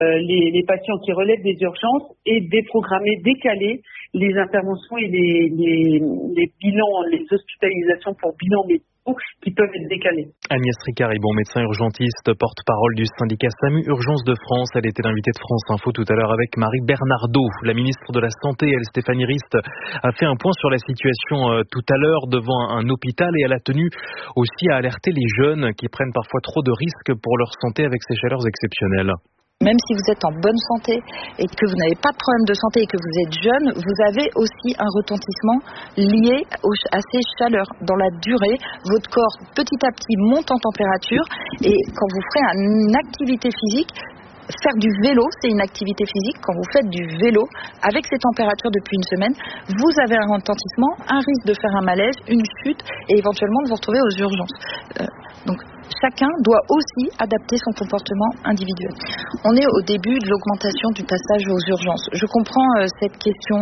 les patients qui relèvent des urgences et déprogrammer, décaler les interventions et les bilans, les hospitalisations pour bilans médicaux qui peuvent être décalés. Agnès Ricard-Ribon, médecin urgentiste, porte-parole du syndicat SAMU Urgence de France. Elle était l'invitée de France Info tout à l'heure avec Marie Bernardaud. La ministre de la Santé, elle, Stéphanie Rist, a fait un point sur la situation tout à l'heure devant un hôpital et elle a tenu aussi à alerter les jeunes qui prennent parfois trop de risques pour leur santé avec ces chaleurs exceptionnelles. Même si vous êtes en bonne santé et que vous n'avez pas de problème de santé et que vous êtes jeune, vous avez aussi un retentissement lié à ces chaleurs. Dans la durée, votre corps petit à petit monte en température et quand vous ferez une activité physique, faire du vélo, c'est une activité physique. Quand vous faites du vélo, avec ces températures depuis une semaine, vous avez un retentissement, un risque de faire un malaise, une chute et éventuellement de vous retrouver aux urgences. Donc, chacun doit aussi adapter son comportement individuel. On est au début de l'augmentation du passage aux urgences. Je comprends cette question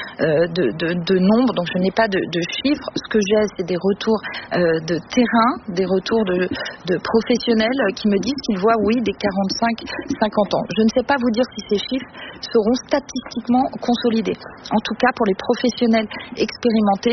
de nombre, donc je n'ai pas de chiffres. Ce que j'ai, c'est des retours de terrain, des retours de professionnels qui me disent qu'ils voient, oui, des 45-50 ans. Je ne sais pas vous dire si ces chiffres seront statistiquement consolidés. En tout cas, pour les professionnels expérimentés,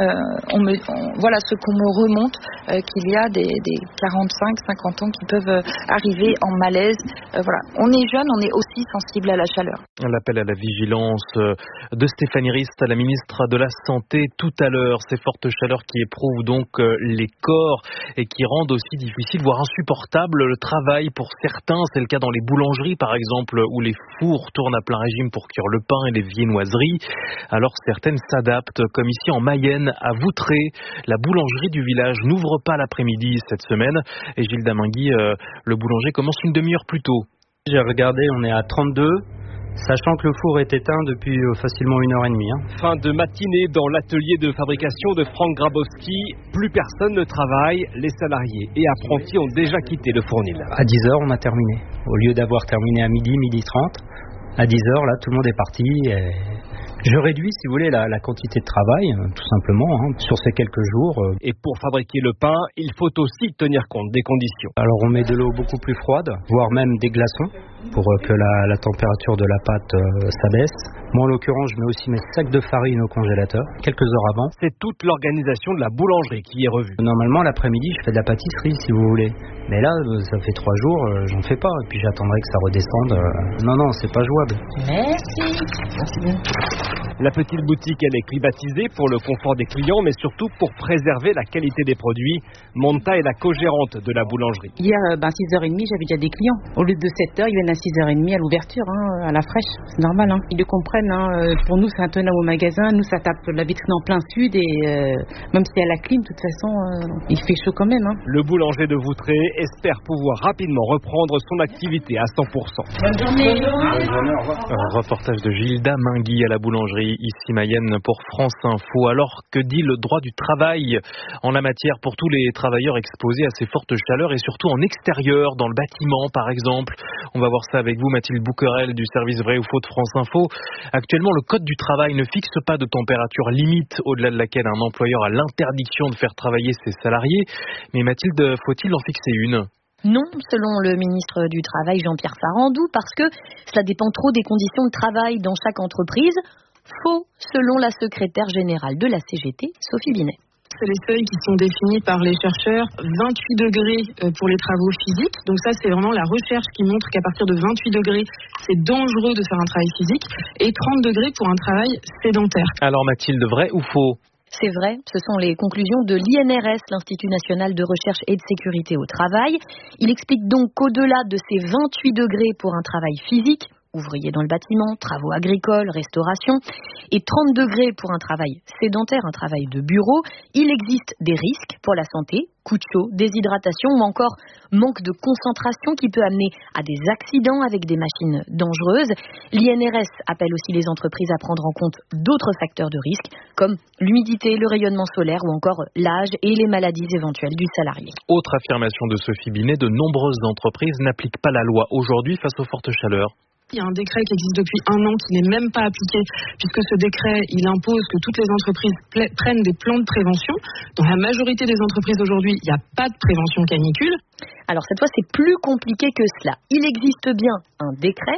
voilà ce qu'on me remonte, qu'il y a des 45-50 ans qui peuvent arriver en malaise. Voilà. On est jeune, on est aussi sensible à la chaleur. L'appel à la vigilance de Stéphanie Rist, la ministre de la Santé, tout à l'heure. Ces fortes chaleurs qui éprouvent donc les corps et qui rendent aussi difficile, voire insupportable, le travail pour certains. C'est le cas dans les boulangeries, par exemple, où les fours tournent à plein régime pour cuire le pain et les viennoiseries. Alors certaines s'adaptent, comme ici en Mayenne, à Voutray. La boulangerie du village n'ouvre pas l'après-midi cette semaine. Et Gilles Damingui, le boulanger, commence une demi-heure plus tôt. J'ai regardé, on est à 32, sachant que le four est éteint depuis facilement 1h30. Fin de matinée dans l'atelier de fabrication de Franck Grabowski. Plus personne ne travaille, les salariés et apprentis ont déjà quitté le fournil. À 10h, on a terminé. Au lieu d'avoir terminé à midi 30, à 10h, là, tout le monde est parti. Je réduis, si vous voulez, la quantité de travail, tout simplement, sur ces quelques jours. Et pour fabriquer le pain, il faut aussi tenir compte des conditions. Alors on met de l'eau beaucoup plus froide, voire même des glaçons, pour que la température de la pâte s'abaisse. Moi, en l'occurrence, je mets aussi mes sacs de farine au congélateur, quelques heures avant. C'est toute l'organisation de la boulangerie qui est revue. Normalement, l'après-midi, je fais de la pâtisserie, si vous voulez. Mais là, ça fait 3 jours, j'en fais pas. Et puis j'attendrai que ça redescende. Non, c'est pas jouable. Merci. La petite boutique, elle est climatisée pour le confort des clients, mais surtout pour préserver la qualité des produits. Monta est la co-gérante de la boulangerie. Hier, 6h30, j'avais déjà des clients. Au lieu de 7h, ils viennent à 6h30 à l'ouverture, à la fraîche. C'est normal. Ils le comprennent. Pour nous, c'est intenable au magasin. Nous, ça tape la vitrine en plein sud. Et même s'il y a la clim, de toute façon, il fait chaud quand même. Le boulanger de Voutray espère pouvoir rapidement reprendre son activité à 100%. Bonne journée. Un reportage de Gilles Damingui à la boulangerie ici Mayenne pour France Info. Alors, que dit le droit du travail en la matière pour tous les travailleurs exposés à ces fortes chaleurs et surtout en extérieur, dans le bâtiment par exemple? On va voir ça avec vous, Mathilde Bouquerel du service Vrai ou Faux de France Info. Actuellement, le Code du travail ne fixe pas de température limite au-delà de laquelle un employeur a l'interdiction de faire travailler ses salariés. Mais Mathilde, faut-il en fixer une? Non, selon le ministre du Travail Jean-Pierre Farandou, parce que cela dépend trop des conditions de travail dans chaque entreprise. Faux, selon la secrétaire générale de la CGT, Sophie Binet. C'est les seuils qui sont définis par les chercheurs, 28 degrés pour les travaux physiques. Donc ça, c'est vraiment la recherche qui montre qu'à partir de 28 degrés, c'est dangereux de faire un travail physique. Et 30 degrés pour un travail sédentaire. Alors Mathilde, vrai ou faux? C'est vrai, ce sont les conclusions de l'INRS, l'Institut National de Recherche et de Sécurité au Travail. Il explique donc qu'au-delà de ces 28 degrés pour un travail physique, ouvriers dans le bâtiment, travaux agricoles, restauration, et 30 degrés pour un travail sédentaire, un travail de bureau, il existe des risques pour la santé, coups de chaud, déshydratation ou encore manque de concentration qui peut amener à des accidents avec des machines dangereuses. L'INRS appelle aussi les entreprises à prendre en compte d'autres facteurs de risque, comme l'humidité, le rayonnement solaire ou encore l'âge et les maladies éventuelles du salarié. Autre affirmation de Sophie Binet, de nombreuses entreprises n'appliquent pas la loi aujourd'hui face aux fortes chaleurs. Il y a un décret qui existe depuis 1 an qui n'est même pas appliqué puisque ce décret, il impose que toutes les entreprises prennent des plans de prévention. Dans la majorité des entreprises aujourd'hui, il n'y a pas de prévention canicule. Alors cette fois, c'est plus compliqué que cela. Il existe bien un décret,